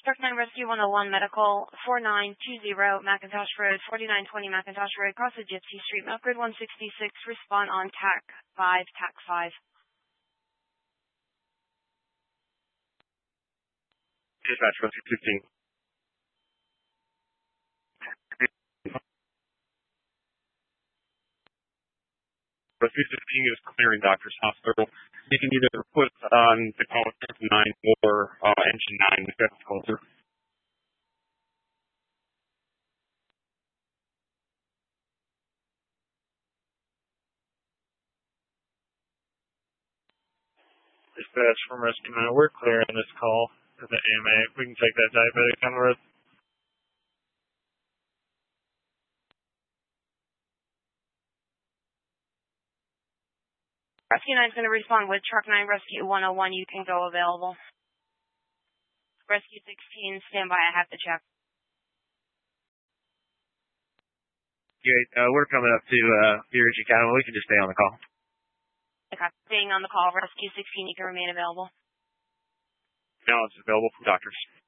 Truck 9 Rescue 101 Medical 4920 McIntosh Road, 4920 McIntosh Road, across the Gypsy Street, Milk Grid 166, respond on TAC 5, TAC 5. Dispatch, Rescue 15. Rescue 15 is clearing Doctor's Hospital. You can either put on the call 9 or engine 9 if that's closer. Dispatch from Rescue 9, we're clearing this call to the AMA. We can take that diabetic on the road. Rescue 9 is going to respond with Truck 9 Rescue 101. You can go available. Rescue 16, stand by. I have to check. Great. We're coming up to Peerage Academy. We can just stay on the call. Okay. Staying on the call. Rescue 16, you can remain available. Now it's available from doctors.